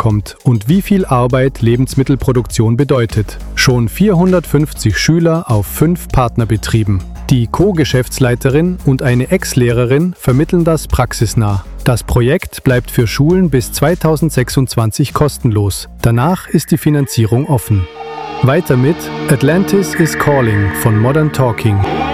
kommt und wie viel Arbeit Lebensmittelproduktion bedeutet. Schon 450 Schüler auf 5 Partnerbetrieben. Die Co-Geschäftsleiterin und eine Ex-Lehrerin vermitteln das praxisnah. Das Projekt bleibt für Schulen bis 2026 kostenlos. Danach ist die Finanzierung offen. Weiter mit Atlantis is Calling von Modern Talking.